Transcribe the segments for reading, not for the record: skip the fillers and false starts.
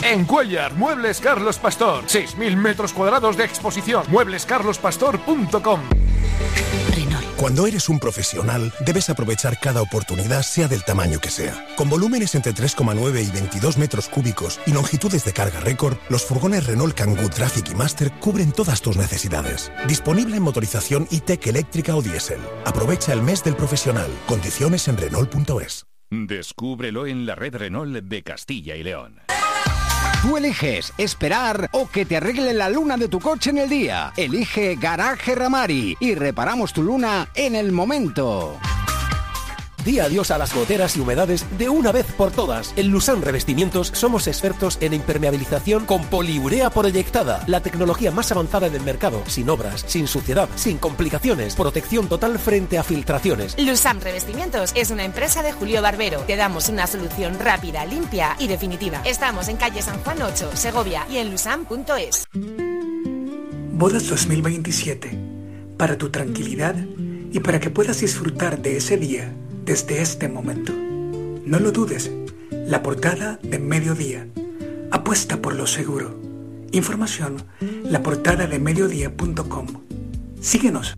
En Cuéllar, Muebles Carlos Pastor. 6.000 metros cuadrados de exposición. mueblescarlospastor.com. Renault. Cuando eres un profesional, debes aprovechar cada oportunidad, sea del tamaño que sea. Con volúmenes entre 3,9 y 22 metros cúbicos y longitudes de carga récord, los furgones Renault Kangoo Traffic y Master cubren todas tus necesidades. Disponible en motorización e-tech eléctrica o diésel. Aprovecha el mes del profesional. Condiciones en Renault.es. Descúbrelo en la red Renault de Castilla y León. Tú eliges esperar o que te arregle la luna de tu coche en el día. Elige Garaje Ramari y reparamos tu luna en el momento. Di adiós a las goteras y humedades de una vez por todas. En Lusam Revestimientos somos expertos en impermeabilización con poliurea proyectada, la tecnología más avanzada del mercado, sin obras, sin suciedad, sin complicaciones, protección total frente a filtraciones. Lusam Revestimientos es una empresa de Julio Barbero. Te damos una solución rápida, limpia y definitiva. Estamos en calle San Juan 8, Segovia y en lusam.es. Bodas 2027. Para tu tranquilidad y para que puedas disfrutar de ese día desde este momento. No lo dudes. La portada de Mediodía. Apuesta por lo seguro. Información: laportadadeMediodía.com. Síguenos.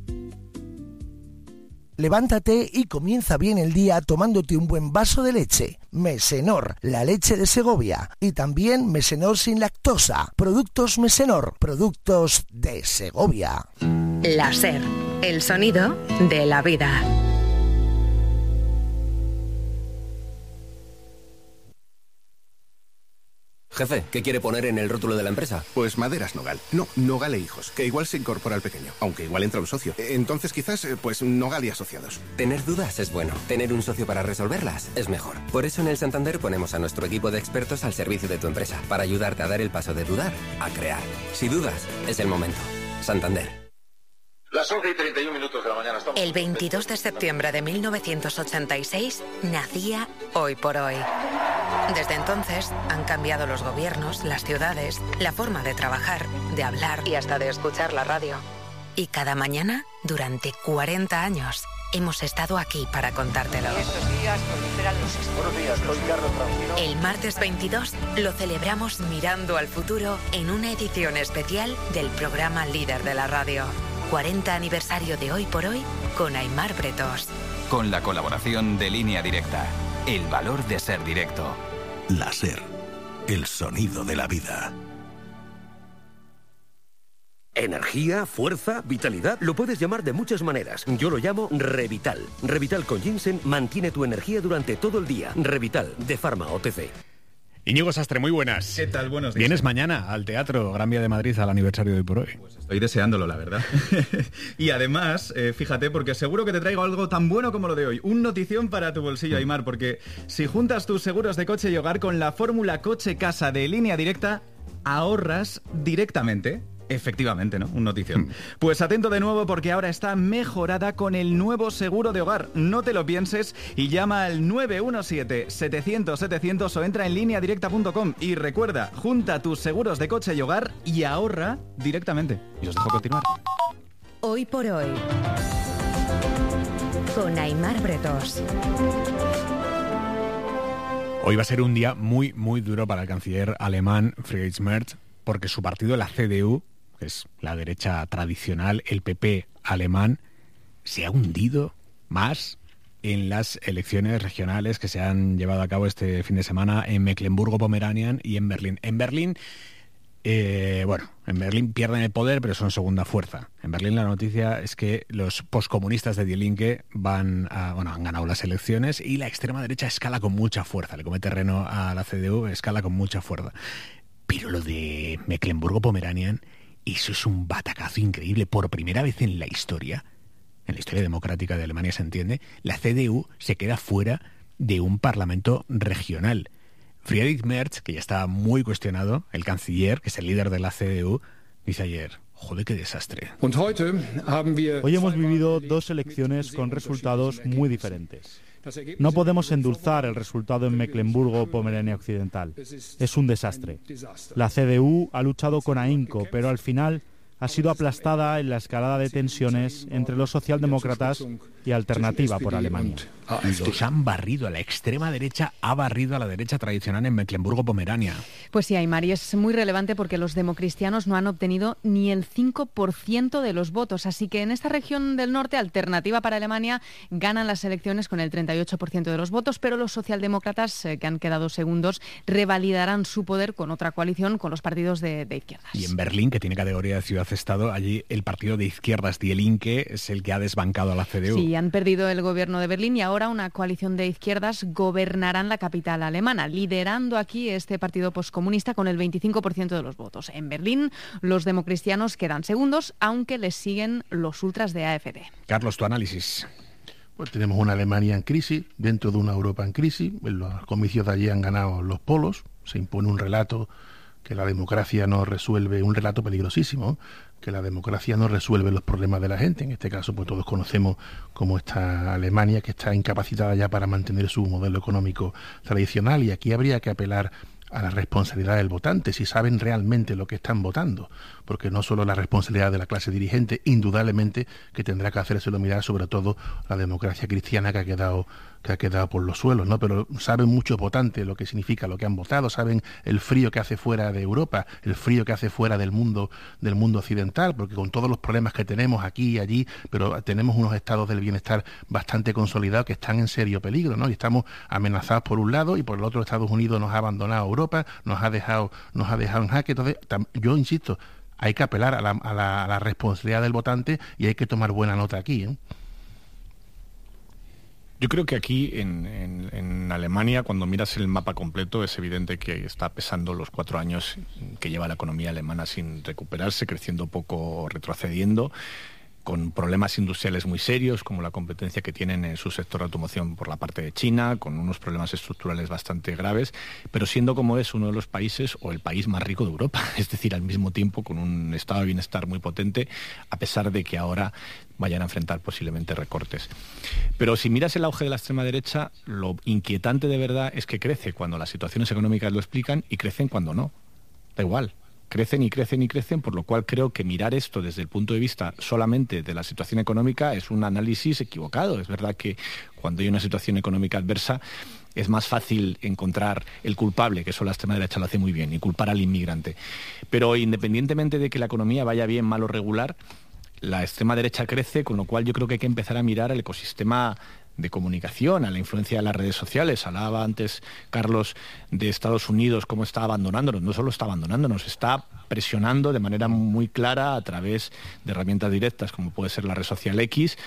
Levántate y comienza bien el día tomándote un buen vaso de leche. Mesenor, la leche de Segovia. Y también Mesenor sin lactosa. Productos Mesenor, productos de Segovia. La SER, el sonido de la vida. Jefe, ¿qué quiere poner en el rótulo de la empresa? Pues Maderas Nogal. No, Nogal e Hijos, que igual se incorpora al pequeño, aunque igual entra un socio. Entonces quizás, pues Nogal y Asociados. Tener dudas es bueno. Tener un socio para resolverlas es mejor. Por eso en el Santander ponemos a nuestro equipo de expertos al servicio de tu empresa, para ayudarte a dar el paso de dudar a crear. Si dudas, es el momento. Santander. Las 11:31 de la mañana. El 22 de septiembre de 1986 nacía Hoy por Hoy. Desde entonces han cambiado los gobiernos, las ciudades, la forma de trabajar, de hablar y hasta de escuchar la radio. Y cada mañana, durante 40 años, hemos estado aquí para contártelo. Estos días proliferan los estudios. Buenos días, soy Carlos Francino. El martes 22 lo celebramos mirando al futuro en una edición especial del programa líder de la radio. 40 aniversario de Hoy por Hoy con Aimar Bretos. Con la colaboración de Línea Directa. El valor de ser directo. La SER, el sonido de la vida. Energía, fuerza, vitalidad, lo puedes llamar de muchas maneras. Yo lo llamo Revital. Revital con ginseng mantiene tu energía durante todo el día. Revital, de Pharma OTC. Íñigo Sastre, muy buenas. ¿Qué tal? Buenos días. Vienes mañana al Teatro Gran Vía de Madrid al aniversario de Hoy por Hoy. Pues estoy deseándolo, la verdad. Y además, fíjate, porque seguro que te traigo algo tan bueno como lo de hoy. Un notición para tu bolsillo, Aimar, porque si juntas tus seguros de coche y hogar con la fórmula Coche-Casa de Línea Directa, ahorras directamente. Efectivamente, ¿no? Un notición. Pues atento de nuevo porque ahora está mejorada con el nuevo seguro de hogar. No te lo pienses y llama al 917-700-700 o entra en lineadirecta.com y recuerda, junta tus seguros de coche y hogar y ahorra directamente. Y os dejo continuar. Hoy por Hoy con Aimar Bretos. Hoy va a ser un día muy, muy duro para el canciller alemán Friedrich Merz, porque su partido, la CDU, que es la derecha tradicional, el PP alemán, se ha hundido más en las elecciones regionales que se han llevado a cabo este fin de semana en Mecklemburgo-Pomerania y en Berlín. En Berlín, en Berlín pierden el poder, pero son segunda fuerza. En Berlín la noticia es que los poscomunistas de Die Linke han ganado las elecciones y la extrema derecha escala con mucha fuerza, le come terreno a la CDU, escala con mucha fuerza. Pero lo de Mecklemburgo-Pomerania, eso es un batacazo increíble. Por primera vez en la historia democrática de Alemania se entiende, la CDU se queda fuera de un parlamento regional. Friedrich Merz, que ya está muy cuestionado, el canciller, que es el líder de la CDU, dice ayer: joder, qué desastre. Hoy hemos vivido dos elecciones con resultados muy diferentes. No podemos endulzar el resultado en Mecklemburgo-Pomerania Occidental. Es un desastre. La CDU ha luchado con ahínco, pero al final ha sido aplastada en la escalada de tensiones entre los socialdemócratas y Alternativa por Alemania. Los han barrido, la extrema derecha ha barrido a la derecha tradicional en Mecklemburgo-Pomerania. Pues sí, Aymar, y es muy relevante porque los democristianos no han obtenido ni el 5% de los votos, así que en esta región del norte, alternativa para Alemania, ganan las elecciones con el 38% de los votos, pero los socialdemócratas, que han quedado segundos, revalidarán su poder con otra coalición con los partidos de izquierdas. Y en Berlín, que tiene categoría de ciudad-estado, allí el partido de izquierdas Die Linke es el que ha desbancado a la CDU. Sí, han perdido el gobierno de Berlín y ahora una coalición de izquierdas gobernarán la capital alemana, liderando aquí este partido poscomunista con el 25% de los votos. En Berlín, los democristianos quedan segundos, aunque les siguen los ultras de AfD. Carlos, tu análisis. Pues tenemos una Alemania en crisis, dentro de una Europa en crisis. En los comicios de allí han ganado los polos. Se impone un relato que la democracia no resuelve, un relato peligrosísimo, que la democracia no resuelve los problemas de la gente. En este caso, pues todos conocemos cómo está Alemania, que está incapacitada ya para mantener su modelo económico tradicional, y aquí habría que apelar a la responsabilidad del votante, si saben realmente lo que están votando, porque no solo la responsabilidad de la clase dirigente, indudablemente que tendrá que hacérselo mirar sobre todo la democracia cristiana que ha quedado por los suelos, ¿no? Pero saben muchos votantes lo que significa lo que han votado, saben el frío que hace fuera de Europa, el frío que hace fuera del mundo occidental, porque con todos los problemas que tenemos aquí y allí, pero tenemos unos estados del bienestar bastante consolidados que están en serio peligro, ¿no? Y estamos amenazados por un lado y por el otro Estados Unidos nos ha abandonado Europa, nos ha dejado en jaque. Entonces, yo insisto, hay que apelar a la responsabilidad del votante y hay que tomar buena nota aquí, ¿eh? Yo creo que aquí en Alemania, cuando miras el mapa completo, es evidente que está pesando los 4 años que lleva la economía alemana sin recuperarse, creciendo poco, retrocediendo, con problemas industriales muy serios, como la competencia que tienen en su sector de automoción por la parte de China, con unos problemas estructurales bastante graves, pero siendo como es uno de los países o el país más rico de Europa, es decir, al mismo tiempo con un estado de bienestar muy potente, a pesar de que ahora vayan a enfrentar posiblemente recortes. Pero si miras el auge de la extrema derecha, lo inquietante de verdad es que crece cuando las situaciones económicas lo explican y crecen cuando no. Da igual. Crecen y crecen y crecen, por lo cual creo que mirar esto desde el punto de vista solamente de la situación económica es un análisis equivocado. Es verdad que cuando hay una situación económica adversa es más fácil encontrar el culpable, que eso la extrema derecha lo hace muy bien, y culpar al inmigrante. Pero independientemente de que la economía vaya bien, mal o regular, la extrema derecha crece, con lo cual yo creo que hay que empezar a mirar el ecosistema de comunicación, a la influencia de las redes sociales. Hablaba antes, Carlos, de Estados Unidos, cómo está abandonándonos. No solo está abandonándonos, está presionando de manera muy clara a través de herramientas directas, como puede ser la red social X,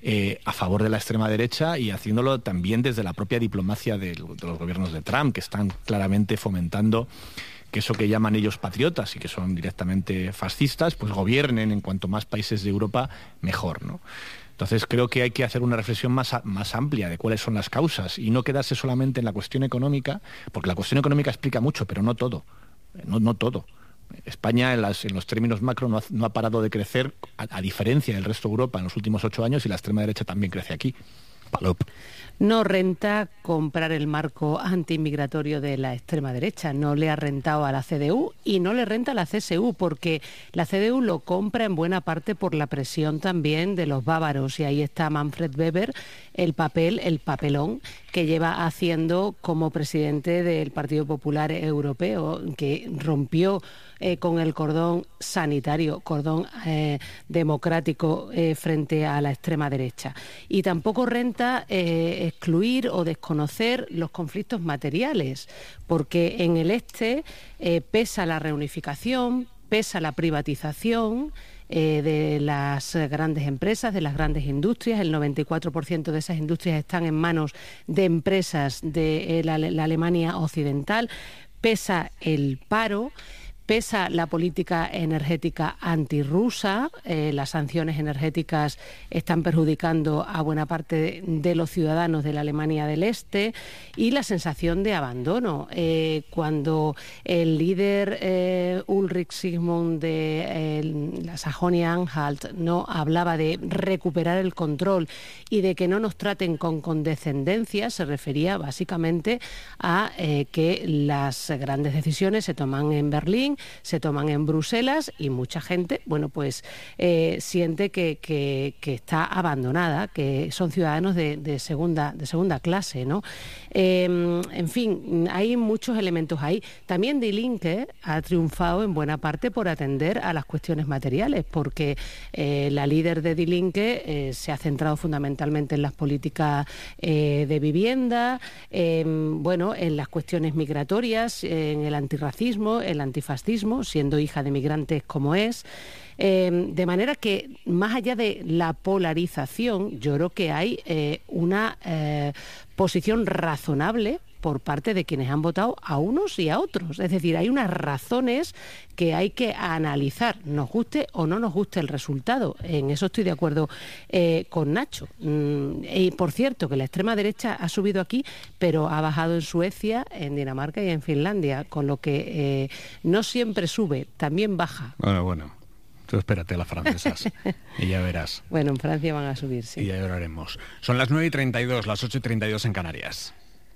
a favor de la extrema derecha, y haciéndolo también desde la propia diplomacia de los gobiernos de Trump, que están claramente fomentando que eso que llaman ellos patriotas y que son directamente fascistas, pues gobiernen en cuanto más países de Europa, mejor, ¿no? Entonces creo que hay que hacer una reflexión más amplia de cuáles son las causas y no quedarse solamente en la cuestión económica, porque la cuestión económica explica mucho, pero no todo. No todo. España en los términos macro no ha parado de crecer, a diferencia del resto de Europa en los últimos 8 años, y la extrema derecha también crece aquí. Palop. No renta comprar el marco antiinmigratorio de la extrema derecha. No le ha rentado a la CDU y no le renta a la CSU, porque la CDU lo compra en buena parte por la presión también de los bávaros. Y ahí está Manfred Weber, el papelón que lleva haciendo como presidente del Partido Popular Europeo, que rompió con el cordón sanitario, cordón democrático frente a la extrema derecha. Y tampoco renta excluir o desconocer los conflictos materiales, porque en el este pesa la reunificación, pesa la privatización de las grandes empresas, de las grandes industrias. El 94% de esas industrias están en manos de empresas de la Alemania occidental. Pesa el paro, pesa la política energética antirrusa. Las sanciones energéticas están perjudicando a buena parte de los ciudadanos de la Alemania del Este, y la sensación de abandono. Cuando el líder Ulrich Sigmund de la Sajonia-Anhalt no hablaba de recuperar el control y de que no nos traten con condescendencia, se refería básicamente a que las grandes decisiones se toman en Berlín se toman en Bruselas y mucha gente, bueno, pues siente que está abandonada, que son ciudadanos de segunda clase, ¿no? En fin, hay muchos elementos ahí. También Die Linke ha triunfado en buena parte por atender a las cuestiones materiales, porque la líder de Die Linke se ha centrado fundamentalmente en las políticas de vivienda, bueno, en las cuestiones migratorias, en el antirracismo, el antifascismo, siendo hija de migrantes como es. De manera que, más allá de la polarización, yo creo que hay una posición razonable por parte de quienes han votado a unos y a otros. Es decir, hay unas razones que hay que analizar, nos guste o no nos guste el resultado. En eso estoy de acuerdo con Nacho. Y por cierto, que la extrema derecha ha subido aquí, pero ha bajado en Suecia, en Dinamarca y en Finlandia, con lo que no siempre sube, también baja. Bueno. Tú espérate a las francesas y ya verás. Bueno, en Francia van a subir, sí. Y ya veremos. Son las 9:32, las 8:32 en Canarias.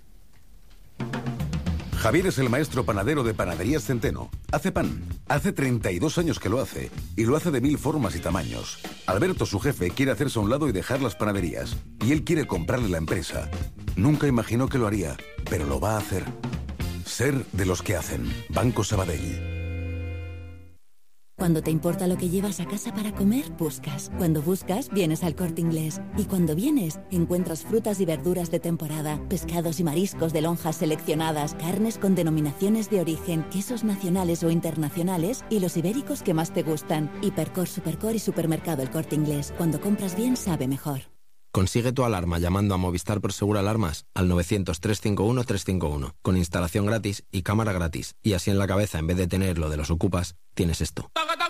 Javier es el maestro panadero de Panaderías Centeno. Hace pan. Hace 32 años que lo hace. Y lo hace de 1000 formas y tamaños. Alberto, su jefe, quiere hacerse a un lado y dejar las panaderías. Y él quiere comprarle la empresa. Nunca imaginó que lo haría, pero lo va a hacer. Ser de los que hacen. Banco Sabadell. Cuando te importa lo que llevas a casa para comer, buscas. Cuando buscas, vienes al Corte Inglés. Y cuando vienes, encuentras frutas y verduras de temporada, pescados y mariscos de lonjas seleccionadas, carnes con denominaciones de origen, quesos nacionales o internacionales y los ibéricos que más te gustan. Hipercor, Supercor y Supermercado El Corte Inglés. Cuando compras bien, sabe mejor. Consigue tu alarma llamando a Movistar Prosegur Alarmas al 900-351-351, con instalación gratis y cámara gratis. Y así en la cabeza, en vez de tener lo de los ocupas, tienes esto.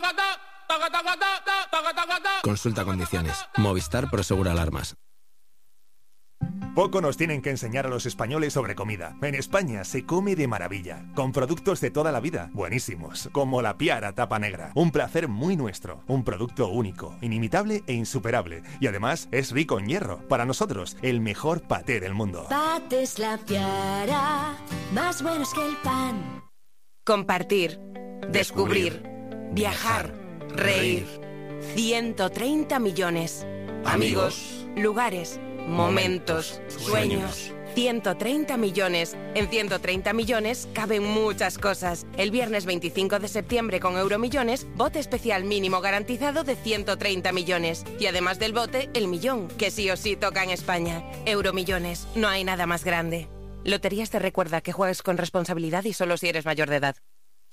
Consulta condiciones. Movistar Prosegur Alarmas. Poco nos tienen que enseñar a los españoles sobre comida. En España se come de maravilla, con productos de toda la vida, buenísimos, como la Piara Tapa Negra. Un placer muy nuestro, un producto único, inimitable e insuperable. Y además es rico en hierro. Para nosotros, el mejor paté del mundo. Patés La Piara, más buenos que el pan. Compartir, descubrir, viajar, reír. 130 millones. Amigos, lugares, momentos, sueños. 130 millones. En 130 millones caben muchas cosas. El viernes 25 de septiembre con Euromillones, bote especial mínimo garantizado de 130 millones. Y además del bote, el millón, que sí o sí toca en España. Euromillones, no hay nada más grande. Loterías te recuerda que juegues con responsabilidad y solo si eres mayor de edad.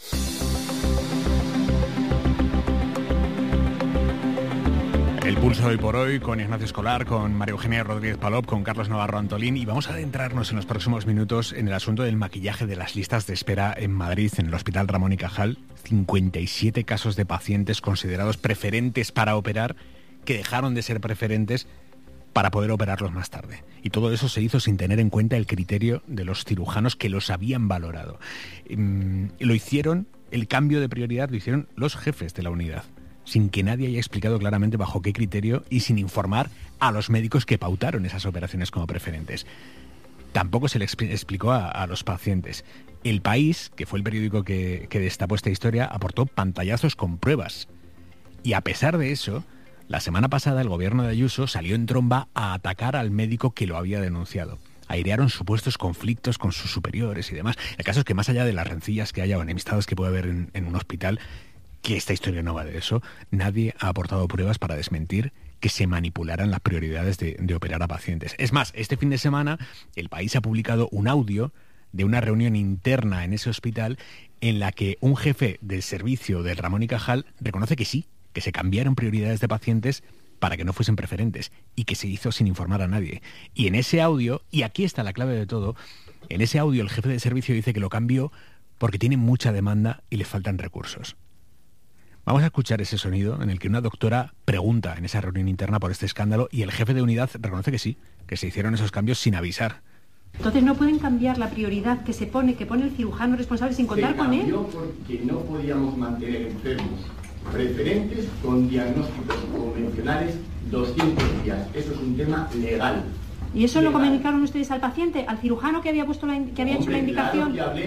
El pulso hoy por hoy con Ignacio Escolar, con María Eugenia Rodríguez Palop, con Carlos Navarro Antolín, y vamos a adentrarnos en los próximos minutos en el asunto del maquillaje de las listas de espera en Madrid, en el Hospital Ramón y Cajal. 57 casos de pacientes considerados preferentes para operar que dejaron de ser preferentes para poder operarlos más tarde. Y todo eso se hizo sin tener en cuenta el criterio de los cirujanos que los habían valorado. Lo hicieron, el cambio de prioridad lo hicieron los jefes de la unidad, sin que nadie haya explicado claramente bajo qué criterio y sin informar a los médicos que pautaron esas operaciones como preferentes. Tampoco se le explicó a los pacientes. El País, que fue el periódico que destapó esta historia, aportó pantallazos con pruebas. Y a pesar de eso, la semana pasada el gobierno de Ayuso salió en tromba a atacar al médico que lo había denunciado. Airearon supuestos conflictos con sus superiores y demás. El caso es que más allá de las rencillas que haya o enemistades que puede haber en un hospital, que esta historia no va de eso, nadie ha aportado pruebas para desmentir que se manipularan las prioridades de operar a pacientes. Es más, este fin de semana el País ha publicado un audio de una reunión interna en ese hospital en la que un jefe del servicio del Ramón y Cajal reconoce que sí, que se cambiaron prioridades de pacientes para que no fuesen preferentes y que se hizo sin informar a nadie. Y en ese audio, y aquí está la clave de todo, en ese audio el jefe de servicio dice que lo cambió porque tiene mucha demanda y le faltan recursos. Vamos a escuchar ese sonido en el que una doctora pregunta en esa reunión interna por este escándalo y el jefe de unidad reconoce que sí, que se hicieron esos cambios sin avisar. Entonces no pueden cambiar la prioridad que pone el cirujano responsable sin contar con él. Porque no podíamos mantener enfermos preferentes con diagnósticos convencionales 200 días. Eso es un tema legal. ¿Y eso lo comunicaron ustedes al paciente, al cirujano que había puesto hecho la indicación? Claro que hablé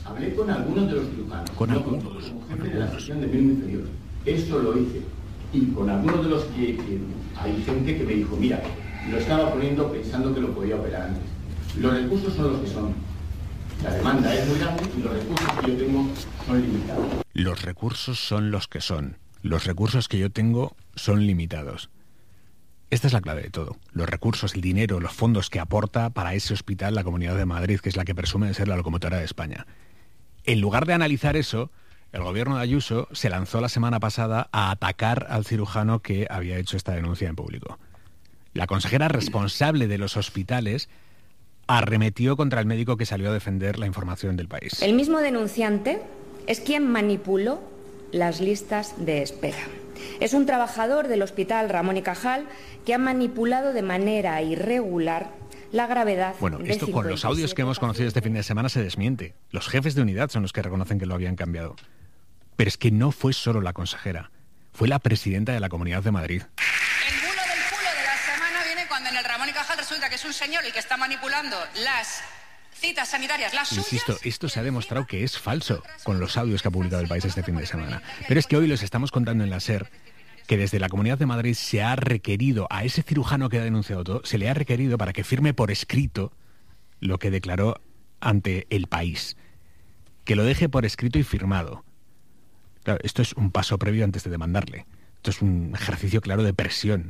Hablé con algunos de los cirujanos. Con algunos. Como jefe de la sección de mínimo inferior. Eso lo hice. Y con algunos de los que hay gente que me dijo, mira, lo estaba poniendo pensando que lo podía operar antes. Los recursos son los que son. La demanda es muy grande y los recursos que yo tengo son limitados. Los recursos son los que son. Los recursos que yo tengo son limitados. Esta es la clave de todo. Los recursos, el dinero, los fondos que aporta para ese hospital la Comunidad de Madrid, que es la que presume de ser la locomotora de España. En lugar de analizar eso, el gobierno de Ayuso se lanzó la semana pasada a atacar al cirujano que había hecho esta denuncia en público. La consejera responsable de los hospitales arremetió contra el médico que salió a defender la información del país. El mismo denunciante es quien manipuló las listas de espera. Es un trabajador del Hospital Ramón y Cajal que ha manipulado de manera irregular la gravedad. Bueno, esto con los audios que hemos conocido este fin de semana se desmiente. Los jefes de unidad son los que reconocen que lo habían cambiado. Pero es que no fue solo la consejera, fue la presidenta de la Comunidad de Madrid. El bulo del culo de la semana viene cuando en el Ramón y Cajal resulta que es un señor el que está manipulando las citas sanitarias, las suyas. Insisto, esto se ha demostrado que es falso con los audios que ha publicado el país este fin de semana. Pero es que hoy los estamos contando en la SER, que desde la Comunidad de Madrid se ha requerido a ese cirujano que ha denunciado todo, se le ha requerido para que firme por escrito lo que declaró ante el país. Que lo deje por escrito y firmado. Claro, esto es un paso previo antes de demandarle. Esto es un ejercicio claro de presión.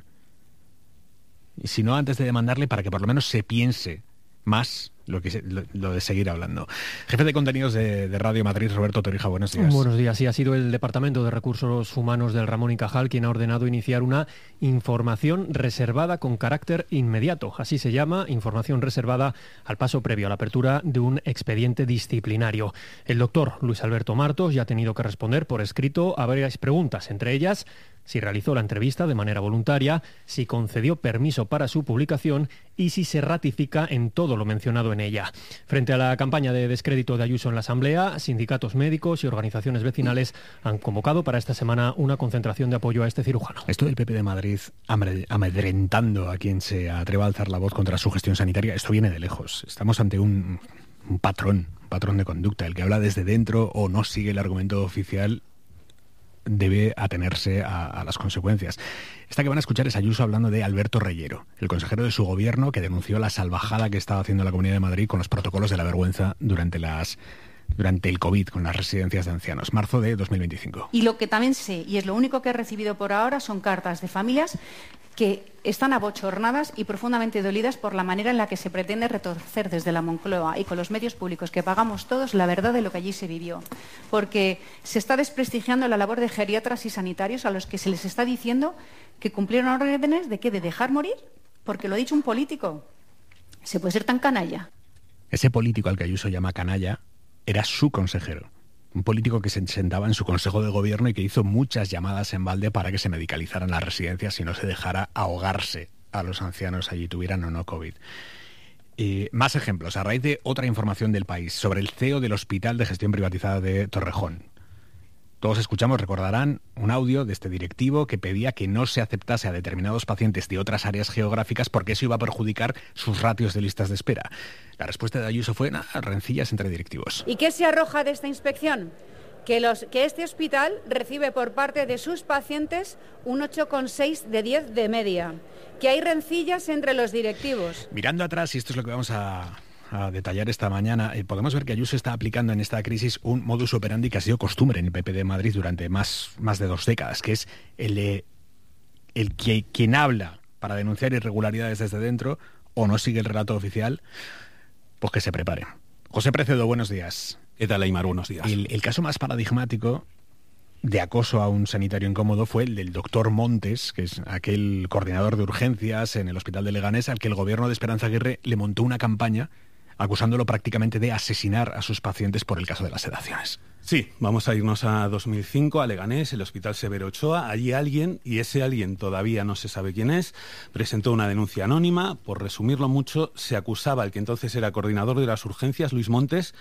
Y si no, antes de demandarle, para que por lo menos se piense más lo de seguir hablando. Jefe de contenidos de Radio Madrid, Roberto Torija, buenos días. Buenos días. Sí, ha sido el Departamento de Recursos Humanos del Ramón y Cajal quien ha ordenado iniciar una información reservada con carácter inmediato. Así se llama, información reservada al paso previo a la apertura de un expediente disciplinario. El doctor Luis Alberto Martos ya ha tenido que responder por escrito a varias preguntas, entre ellas si realizó la entrevista de manera voluntaria, si concedió permiso para su publicación y si se ratifica en todo lo mencionado en ella. Frente a la campaña de descrédito de Ayuso en la Asamblea, sindicatos médicos y organizaciones vecinales han convocado para esta semana una concentración de apoyo a este cirujano. Esto del PP de Madrid amedrentando a quien se atreva a alzar la voz contra su gestión sanitaria, esto viene de lejos. Estamos ante un patrón de conducta. El que habla desde dentro o no sigue el argumento oficial debe atenerse a las consecuencias. Esta que van a escuchar es Ayuso hablando de Alberto Reyero, el consejero de su gobierno que denunció la salvajada que estaba haciendo la Comunidad de Madrid con los protocolos de la vergüenza durante el COVID con las residencias de ancianos, marzo de 2025. Y lo que también sé, y es lo único que he recibido por ahora, son cartas de familias que están abochornadas y profundamente dolidas por la manera en la que se pretende retorcer desde la Moncloa y con los medios públicos que pagamos todos la verdad de lo que allí se vivió. Porque se está desprestigiando la labor de geriatras y sanitarios a los que se les está diciendo que cumplieron órdenes de ¿qué? ¿De dejar morir? Porque lo ha dicho un político. ¿Se puede ser tan canalla? Ese político al que Ayuso llama canalla era su consejero. Un político que se sentaba en su consejo de gobierno y que hizo muchas llamadas en balde para que se medicalizaran las residencias y no se dejara ahogarse a los ancianos allí, tuvieran o no COVID. Más ejemplos, a raíz de otra información del país sobre el CEO del Hospital de Gestión Privatizada de Torrejón. Todos escuchamos, recordarán, un audio de este directivo que pedía que no se aceptase a determinados pacientes de otras áreas geográficas porque eso iba a perjudicar sus ratios de listas de espera. La respuesta de Ayuso fue rencillas entre directivos. ¿Y qué se arroja de esta inspección? Que este hospital recibe por parte de sus pacientes un 8,6 de 10 de media. Que hay rencillas entre los directivos. Mirando atrás, y esto es lo que vamos a detallar esta mañana, podemos ver que Ayuso está aplicando en esta crisis un modus operandi que ha sido costumbre en el PP de Madrid durante más de 2 décadas, que es quien habla para denunciar irregularidades desde dentro o no sigue el relato oficial, pues que se prepare. José Precedo, buenos días. ¿Qué tal, Aimar? Buenos días. El caso más paradigmático de acoso a un sanitario incómodo fue el del doctor Montes, que es aquel coordinador de urgencias en el Hospital de Leganés, al que el gobierno de Esperanza Aguirre le montó una campaña acusándolo prácticamente de asesinar a sus pacientes por el caso de las sedaciones. Sí, vamos a irnos a 2005, a Leganés, el Hospital Severo Ochoa. Allí alguien, y ese alguien todavía no se sabe quién es, presentó una denuncia anónima. Por resumirlo mucho, se acusaba al que entonces era coordinador de las urgencias, Luis Montes,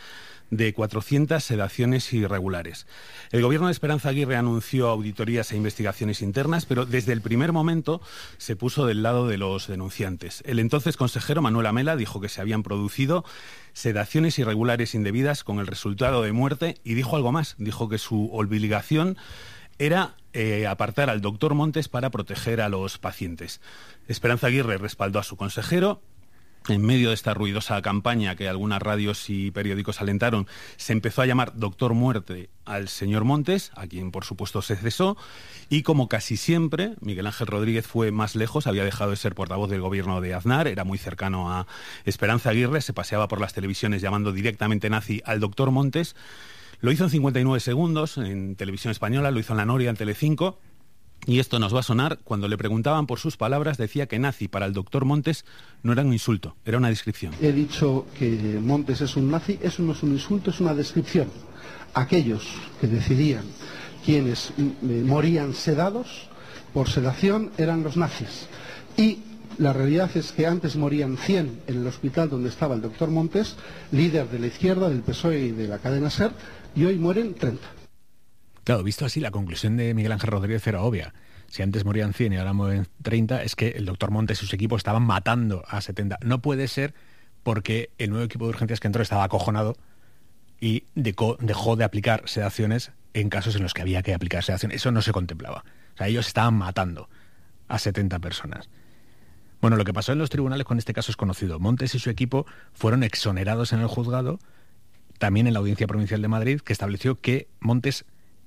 de 400 sedaciones irregulares. El gobierno de Esperanza Aguirre anunció auditorías e investigaciones internas, pero desde el primer momento se puso del lado de los denunciantes. El entonces consejero Manuel Amela dijo que se habían producido sedaciones irregulares indebidas con el resultado de muerte y dijo algo más. Dijo que su obligación era apartar al doctor Montes para proteger a los pacientes. Esperanza Aguirre respaldó a su consejero. En medio de esta ruidosa campaña que algunas radios y periódicos alentaron, se empezó a llamar Doctor Muerte al señor Montes, a quien por supuesto se cesó, y como casi siempre, Miguel Ángel Rodríguez fue más lejos, había dejado de ser portavoz del gobierno de Aznar, era muy cercano a Esperanza Aguirre, se paseaba por las televisiones llamando directamente nazi al doctor Montes. Lo hizo en 59 segundos en Televisión Española, lo hizo en La Noria, en Telecinco. Y esto nos va a sonar, cuando le preguntaban por sus palabras, decía que nazi para el doctor Montes no era un insulto, era una descripción. He dicho que Montes es un nazi, eso no es un insulto, es una descripción. Aquellos que decidían quienes morían sedados por sedación eran los nazis. Y la realidad es que antes morían 100 en el hospital donde estaba el doctor Montes, líder de la izquierda, del PSOE y de la cadena SER, y hoy mueren 30. Claro, visto así, la conclusión de Miguel Ángel Rodríguez era obvia. Si antes morían 100 y ahora mueren 30, es que el doctor Montes y sus equipos estaban matando a 70. No puede ser porque el nuevo equipo de urgencias que entró estaba acojonado y dejó de aplicar sedaciones en casos en los que había que aplicar sedación. Eso no se contemplaba. O sea, ellos estaban matando a 70 personas. Bueno, lo que pasó en los tribunales con este caso es conocido. Montes y su equipo fueron exonerados en el juzgado, también en la Audiencia Provincial de Madrid, que estableció que Montes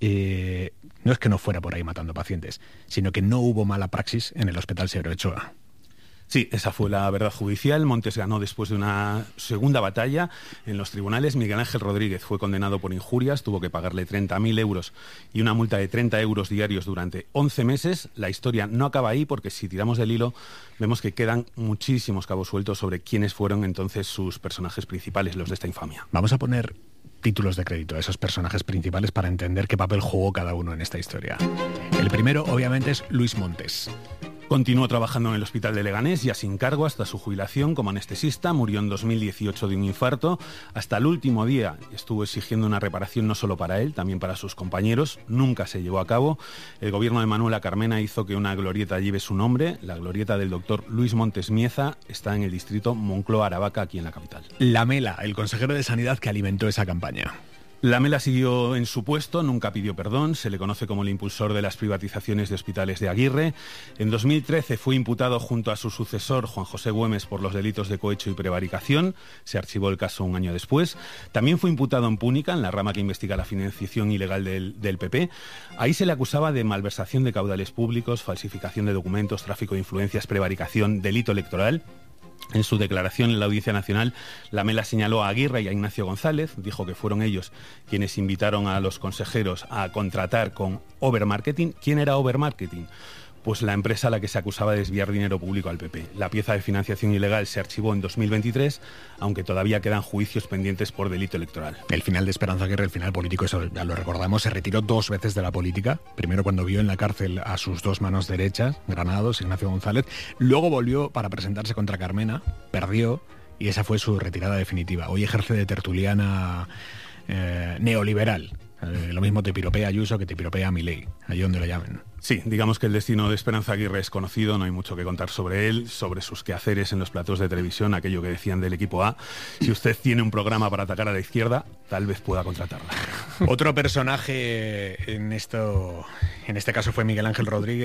no es que no fuera por ahí matando pacientes, sino que no hubo mala praxis en el Hospital Severo Ochoa. Sí, esa fue la verdad judicial. Montes ganó después de una segunda batalla en los tribunales. Miguel Ángel Rodríguez fue condenado por injurias, tuvo que pagarle 30.000 euros y una multa de 30 euros diarios durante 11 meses. La historia no acaba ahí porque si tiramos del hilo vemos que quedan muchísimos cabos sueltos sobre quiénes fueron entonces sus personajes principales, los de esta infamia. Vamos a poner títulos de crédito a esos personajes principales para entender qué papel jugó cada uno en esta historia. El primero, obviamente, es Luis Montes. Continuó trabajando en el Hospital de Leganés, ya sin cargo hasta su jubilación como anestesista. Murió en 2018 de un infarto. Hasta el último día estuvo exigiendo una reparación no solo para él, también para sus compañeros. Nunca se llevó a cabo. El gobierno de Manuela Carmena hizo que una glorieta lleve su nombre. La glorieta del doctor Luis Montes Mieza está en el distrito Moncloa-Aravaca, aquí en la capital. Lamela, el consejero de Sanidad que alimentó esa campaña. Lamela siguió en su puesto, nunca pidió perdón, se le conoce como el impulsor de las privatizaciones de hospitales de Aguirre. En 2013 fue imputado junto a su sucesor, Juan José Güemes, por los delitos de cohecho y prevaricación. Se archivó el caso un año después. También fue imputado en Púnica, en la rama que investiga la financiación ilegal del PP. Ahí se le acusaba de malversación de caudales públicos, falsificación de documentos, tráfico de influencias, prevaricación, delito electoral. En su declaración en la Audiencia Nacional, Lamela señaló a Aguirre y a Ignacio González, dijo que fueron ellos quienes invitaron a los consejeros a contratar con Overmarketing. ¿Quién era Overmarketing? Pues la empresa a la que se acusaba de desviar dinero público al PP. La pieza de financiación ilegal se archivó en 2023, aunque todavía quedan juicios pendientes por delito electoral. El final de Esperanza Aguirre, el final político, eso ya lo recordamos, se retiró 2 veces de la política. Primero cuando vio en la cárcel a sus 2 manos derechas, Granados, Ignacio González. Luego volvió para presentarse contra Carmena, perdió y esa fue su retirada definitiva. Hoy ejerce de tertuliana neoliberal. Lo mismo te piropea Ayuso que te piropea Milei, allí donde lo llamen. Sí, digamos que el destino de Esperanza Aguirre es conocido, no hay mucho que contar sobre él, sobre sus quehaceres en los platós de televisión, aquello que decían del equipo A. Si usted tiene un programa para atacar a la izquierda, tal vez pueda contratarla. Otro personaje en este caso fue Miguel Ángel Rodríguez.